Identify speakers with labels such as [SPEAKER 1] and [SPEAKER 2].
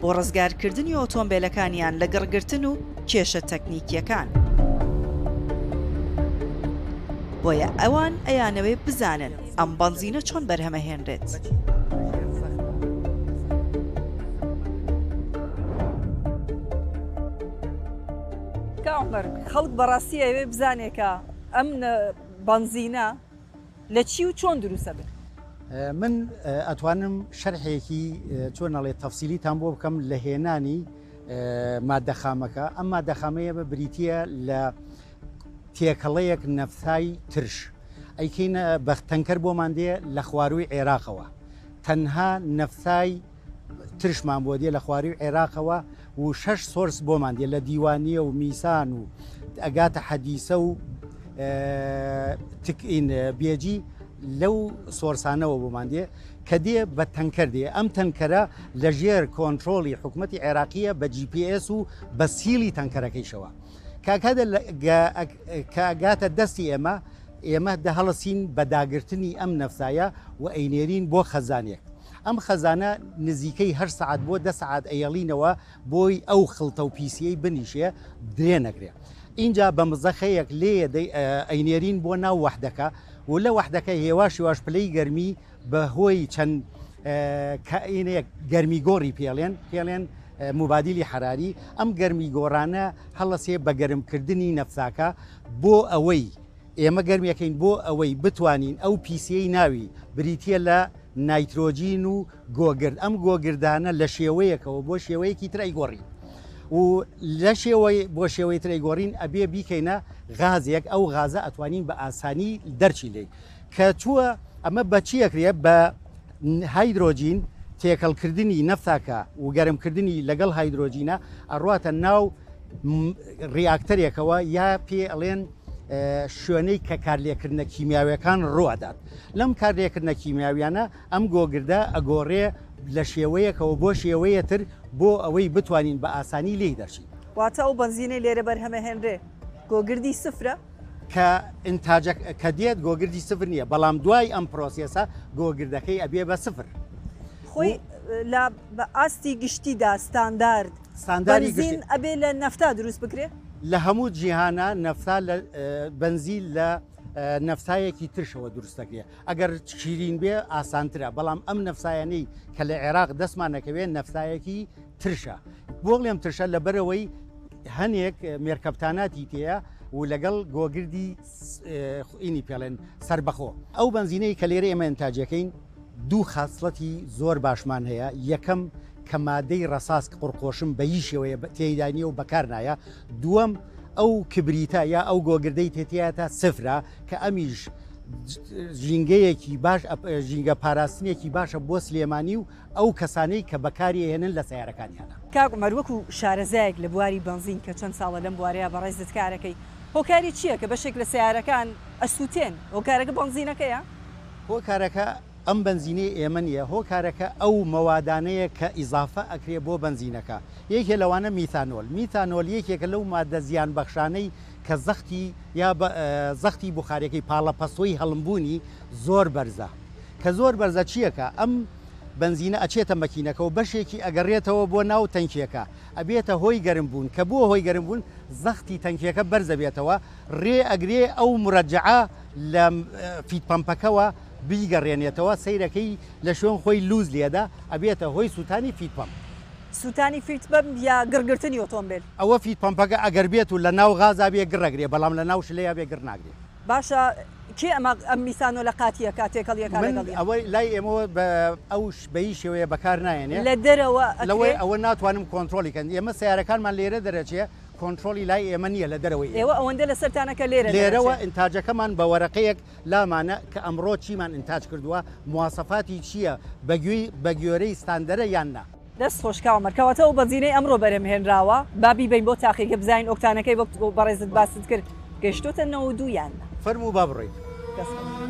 [SPEAKER 1] بۆ ڕزگارکردنی ئۆتۆمبیلەکانیان لە گڕگرتن و کێشە تەکنیکیەکان. بۆیە ئەوان ئەیانەوێ بزانن ئەم بەنزینە چۆن بەرهەمەهێنرێت.
[SPEAKER 2] خەڵک بەڕاستی ئەوێ بزانێکە ئەم بەنزینە لە چی و چۆن دروستە بێت.
[SPEAKER 3] من ئەتوانم شەرحێکی چۆنەڵێ تەفسیلیتان بۆ بکەم لە هێنانی مادەخامەکە. ئەم مادەخامەیە بە بریتە لە تێکەڵەیەک نەفتای ترش ئەیکەینە بەختەنکەر بۆمان دێ لە خواروی عێراقەوە. تەنها نەفتای ترشمان بۆ دێ لە خواروی عێراقەوە و 6 سۆرس بۆمان دێ لە دیوانیە و میسان و ئەگاتە حەدیسە و بێجی لەو سۆرسانەوە بۆمان دێ کە دێ بە تەنکەر دێ. ئەم تەنکەرە لە ژێر کۆنتترۆلی حکوومەتی عێراقیە بە GPS و بە سیلی تەنکەرەکەیشەوە. کاکادە کە ئەگاتە دەستی ئێمە دەهەڵەسین بە داگرتنی ئەم نەفسایە و ئەینێرین بۆ خەزانێک. ئەم خەزانە نزیکەی 8 سعات بۆ 10 سعات ئەیەڵینەوە بۆی ئەو خڵتە و پیسیەی بنیشێ درێ نەگرێ. اینجا بە مزەخەیەک لێ ئەینێرین بۆ ناو وەحدەکە و لە وەحدەکە هێواشیواش پلەی گەرمی بە هۆی چەند گەرمی گۆڕی پێڵێن مبادلی حراری. ئەم گەرمی گۆڕانە هەڵەسێ بە گەرمکردنی نەفساکە بۆ ئەوەی ئێمە گەرمیەکەین بۆ ئەوەی بتوانین ئەو پیسیەی ناوی بریتە لە نایترۆجین و گۆگرد. ئەم گۆگردانە لە شێوەیەکەوە بۆ شێوەیەکی ترای گۆڕین و لە شێوەی بۆ شێوەی ترای گۆڕین ئەبێ بیکەینە غازێک. ئەو غازە ئەتوانین بە ئاسانی دەرچی لێ کە چووە ئەمە بە چیەکرێ بە هایدرۆجین تێکەڵکردنی نەفتاکە و گەرمکردنی لەگەڵ هایدرۆجینە ئەڕواتە ناو ڕیاکتەرێکەوە یا پێ ئەڵێن شوێنەی کە کارلێکردنە کیمیاویەکان ڕوادات. لەم کارلێکردنە کیمیاویانە ئەم گۆگردە ئەگۆڕێ لە شێوەیەکەوە بۆ شێوەیەتر بۆ ئەوەی بتوانین بە ئاسانی لێی دەرچین.
[SPEAKER 2] واتە ئەو بەنزینەی لێرە بەرهەمەهێنرێ گۆگردی سفرە
[SPEAKER 3] کە ئینتاجەک کە دێت گۆگردی سفر نییە، بەڵام دوای ئەم پرۆسیسە گۆگردەکەی ئەبێ بە سفر.
[SPEAKER 2] خۆی لە بە ئاستی گشتیدا ستاندارد بەنزین ئەبێ لە نەفتا دروست بکرێ.
[SPEAKER 3] لە هەموو جیهانە نەفتا بەنزین لە نەفتایەکی ترشەوە دروستەکرێ. ئەگەر شیرین بێ ئاسانترە، بەڵام ئەم نەفسایانەی کە لە عێراق دەستمان نەکەوێت نەفتایەکی ترشە. بۆڵێم ترشە لەبەرەوەی هەنێک مێرکەبتاناتی تەیە و لەگەڵ گۆگردی ئینی پێڵێن سربەخۆ. ئەو بەنزینەی کە لێرە ئێمە ئینتاجەکەین دوو خاصڵەتی زۆر باشمان هەیە. یەکەم کە مادەی ڕەساس قڕقۆشم بە هیچ شێوەیە تێیدانیە و بەکار نایە. دووەم ئەو کبریتە یا ئەو گۆگردەی تێتیایەتە سفرە کە ئەمیش ژینگەیەکی باش ژینگە پاراستنێکی باشە بۆ سلێمانی و ئەو کەسانەی کە بەکاری هێنن لە سیارەکانیانە.
[SPEAKER 2] کاک عومەر وەکو شارەزایەک لە بواری بەنزین کە چەند ساڵە لەم بوارەیە بەڕێزت کارەکەی، هۆکاری چییە کە بەشێک لە سیارەکان ئەسووتێن؟ هۆکارەکە بەنزینەکەیە؟
[SPEAKER 3] هۆکارەکە ئەم بەنزینەی ئێمە نیە، هۆکارەکە ئەو مەوادانەیە کە ئیزافە ئەکرێ بۆ بەنزینەکە. یەکێ لەوانە میثانۆل. میثانۆل یەکێکە لەو مادە زیان بەخشانەی کە زەختی یا زەختی بخارەکەی پاڵەپەسۆی هەڵمبوونی زۆر بەرزە. کە زۆر بەرزە چیەکە؟ ئەم بەنزینە ئەچێتە مەکینەکە و بەشێکی ئەگەڕێتەوە بۆ ناو تەنکیەکە، ئەبێتە هۆی گەرمبوون، کە بۆ هۆی گەرمبوون زەختی تەنکیەکە بەرزە بێتەوە، ڕێ ئەگرێ ئەو مورەجعە لە فیت پەمپەکەوە بیگەڕێنێتەوە، سەیرەکەی لە شوێن خۆی لوز لێدا ئەبێتە هۆی سووتانی فیت پەمپ.
[SPEAKER 2] سووتانی فیت پەمپ یا گڕگرتنی ئۆتۆمبیل؟
[SPEAKER 3] ئەوە فیت پەمپەکە ئەگەر بێت و لە ناو غازا بێ گڕەگرێ، بەڵام لە ناو شلەیە بێ گڕ ناگرێت.
[SPEAKER 2] باشە کێ ئەم میثانۆل لە قاتیە کاتێکەڵیەکە لەگەڵی؟
[SPEAKER 3] ئەوەی لای ئێمەوە ئەو بەی شێوەیە بەکار نایێنێ
[SPEAKER 2] لە دەرەوە
[SPEAKER 3] لەوەی ئەوە ناتوانم کۆنتترۆلیکەن. ئێمە سیارەکانمان لێرە دەرەچێ کۆنتترۆلی لای ئێمە نییە لە دەرەوەی.
[SPEAKER 2] ئێوە ئەوەندە لە سەرتانەکە
[SPEAKER 3] لێرەوە ئینتاجەکەمان بە وەرەقەیەک لامانە کە ئەمڕۆ چیمان ئینتاج کردووە، مواسەفاتی چییە، بە گوێرەی ستاندەرە یان نا.
[SPEAKER 2] دەست خۆشکاوە مەرکەوەتە و بەنزینەی ئەمڕۆ بەرهەمهێنراوە بابی بین بۆ تاقیکە بزانین ئۆکتانەکەی بۆ بەڕێزت باست کرد گەشتوتە 92 یان.
[SPEAKER 3] فەرموو با بڕۆیت.